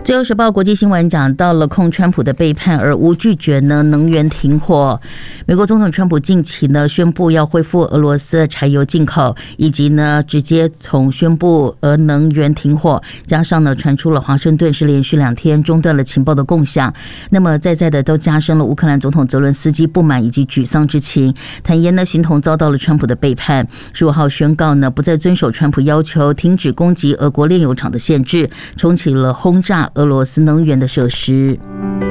自由时报国际新闻讲到了控川普的背叛而无拒绝呢能源停火。美国总统川普近期呢宣布要恢复俄罗斯的柴油进口，以及呢直接从宣布俄能源停火，加上呢传出了华盛顿是连续2天中断了情报的共享，那么在的都加深了乌克兰总统泽伦斯基不满以及沮丧之情，坦言呢形同遭到了川普的背叛。15号宣告呢不再遵守川普要求，停止攻击俄国炼油厂的限制，重启了轰炸俄罗斯能源的设施。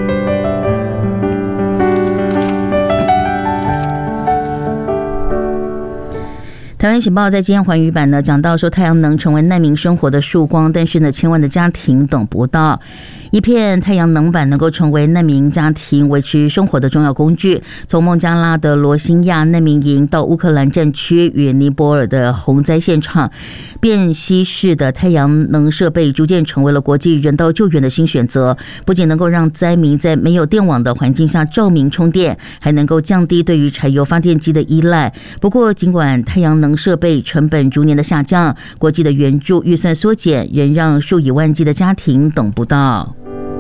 台湾醒报在今天寰宇版呢讲到说，太阳能成为难民生活的曙光，但是呢千万的家庭等不到。一片太阳能板能够成为难民家庭维持生活的重要工具。从孟加拉的罗兴亚难民营到乌克兰战区与尼泊尔的洪灾现场，便携式的太阳能设备逐渐成为了国际人道救援的新选择。不仅能够让灾民在没有电网的环境下照明充电，还能够降低对于柴油发电机的依赖。不过尽管太阳能设备成本逐年的下降，国际的援助预算缩减，仍让数以万计的家庭等不到。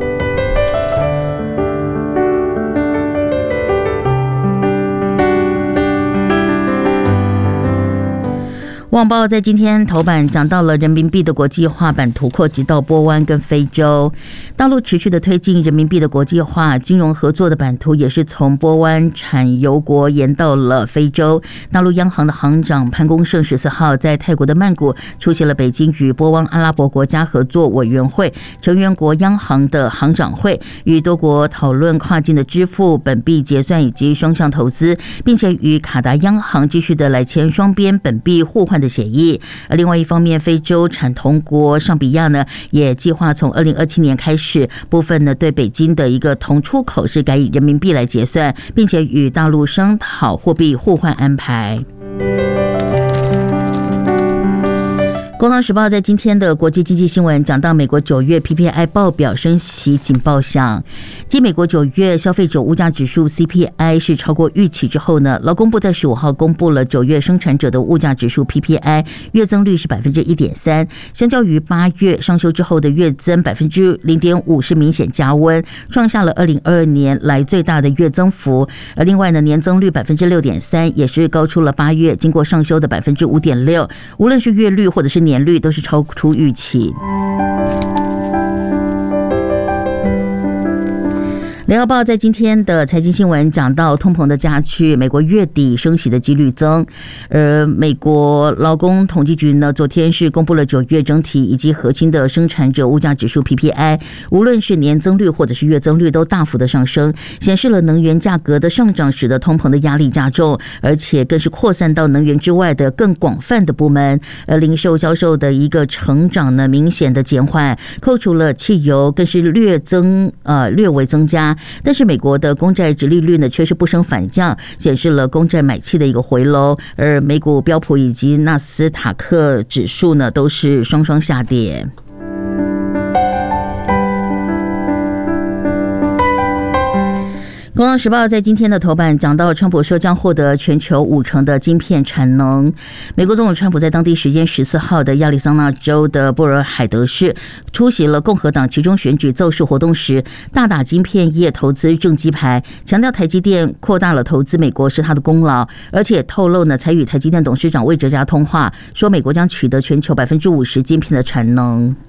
旺报在今天头版讲到了人民币的国际化版图扩及到波湾跟非洲，大陆持续的推进人民币的国际化，金融合作的版图也是从波湾产油国延到了非洲。大陆央行的行长潘功胜14号在泰国的曼谷出席了北京与波湾阿拉伯国家合作委员会成员国央行的行长会，与多国讨论跨境的支付、本币结算以及双向投资，并且与卡达央行继续的来签双边本币互换的协议。而另外一方面，非洲产铜国尚比亚呢，也计划从2027年开始，部分呢对北京的一个铜出口是改以人民币来结算，并且与大陆商讨货币互换安排。工商时报在今天的国际经济新闻讲到，美国9月 PPI 报表升息警报响。继美国9月消费者物价指数 CPI 是超过预期之后呢，劳工部在15号公布了9月生产者的物价指数 PPI 月增率是 1.3%， 相较于8月上修之后的月增 0.5% 是明显加温，创下了2022年来最大的月增幅。而另外呢，年增率 6.3% 也是高出了8月经过上修的 5.6%， 无论是月率或者是年率都是超出预期。联合报在今天的财经新闻讲到，通膨的加剧，美国月底升息的几率增。而美国劳工统计局呢，昨天是公布了9月整体以及核心的生产者物价指数 PPI， 无论是年增率或者是月增率都大幅的上升，显示了能源价格的上涨使得通膨的压力加重，而且更是扩散到能源之外的更广泛的部门。而零售销售的一个成长呢，明显的减缓，扣除了汽油更是略微增加。但是美国的公债殖利率呢却是不升反降，显示了公债买气的一个回笼。而美股标普以及纳斯达克指数呢都是双双下跌。工商时报在今天的头版讲到，川普说将获得全球50%的晶片产能。美国总统川普在当地时间14号的亚利桑那州的波尔海德市出席了共和党期中选举造势活动时，大打晶片业投资政绩牌，强调台积电扩大了投资美国是他的功劳，而且透露呢，才与台积电董事长魏哲嘉通话，说美国将取得全球50%晶片的产能。